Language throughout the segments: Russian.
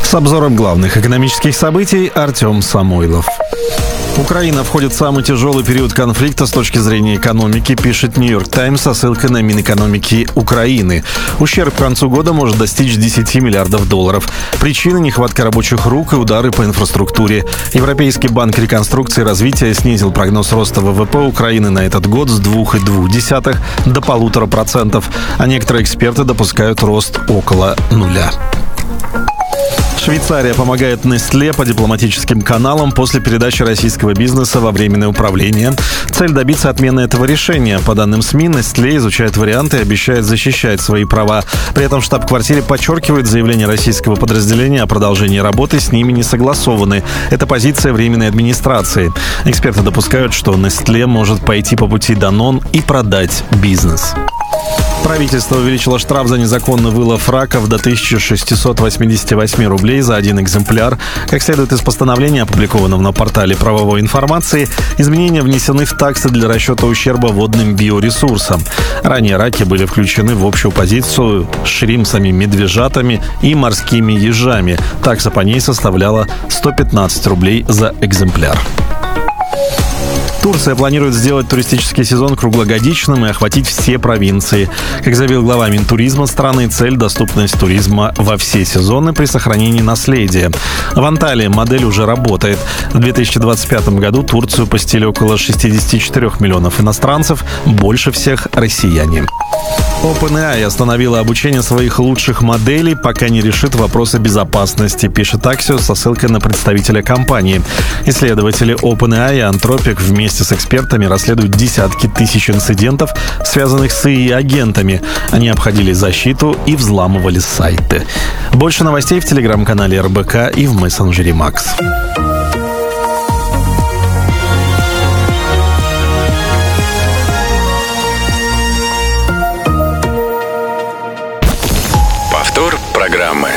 С обзором главных экономических событий Артем Самойлов. Украина входит в самый тяжелый период конфликта с точки зрения экономики, пишет «Нью-Йорк Таймс» со ссылкой на Минэкономики Украины. Ущерб к концу года может достичь 10 миллиардов долларов. Причина – нехватка рабочих рук и удары по инфраструктуре. Европейский банк реконструкции и развития снизил прогноз роста ВВП Украины на этот год с 2,2 до 1,5%, а некоторые эксперты допускают рост около нуля. Швейцария помогает Nestlé по дипломатическим каналам после передачи российского бизнеса во временное управление. Цель добиться отмены этого решения. По данным СМИ, Nestlé изучает варианты и обещает защищать свои права. При этом в штаб-квартире подчеркивает, заявления российского подразделения о продолжении работы с ними не согласованы. Это позиция временной администрации. Эксперты допускают, что Nestlé может пойти по пути Danone и продать бизнес. Правительство увеличило штраф за незаконный вылов раков до 1688 рублей за один экземпляр. Как следует из постановления, опубликованного на портале правовой информации, изменения внесены в таксы для расчета ущерба водным биоресурсам. Ранее раки были включены в общую позицию с шримпсами, медвежатами и морскими ежами. Такса по ней составляла 115 рублей за экземпляр. Турция планирует сделать туристический сезон круглогодичным и охватить все провинции. Как заявил глава Минтуризма страны, цель – доступность туризма во все сезоны при сохранении наследия. В Анталии модель уже работает. В 2025 году Турцию посетили около 64 миллионов иностранцев, больше всех россияне. OpenAI остановила обучение своих лучших моделей, пока не решит вопросы безопасности, пишет Axios со ссылкой на представителя компании. Исследователи OpenAI и Anthropic вместе с экспертами расследуют десятки тысяч инцидентов, связанных с ИИ-агентами. Они обходили защиту и взламывали сайты. Больше новостей в телеграм-канале РБК и в мессенджере Макс. Повтор программы.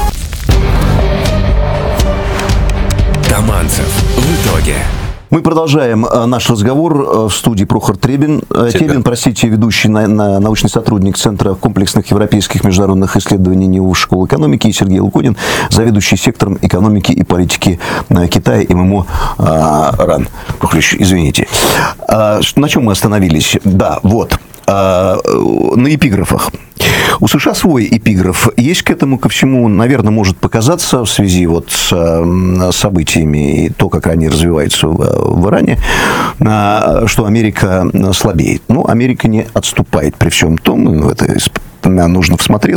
Таманцев. В итоге. Мы продолжаем наш разговор. В студии Прохор Требин, ведущий научный сотрудник Центра комплексных европейских международных исследований НИУ школы экономики, и Сергей Луконин, заведующий сектором экономики и политики Китая ММО РАН. Прохорович, извините. На чем мы остановились? Да, вот. На эпиграфах. У США свой эпиграф. Есть к этому ко всему, наверное, может показаться в связи вот с событиями и то, как они развиваются в Иране, что Америка слабеет. Но Америка не отступает при всем том, это нужно всмотреться.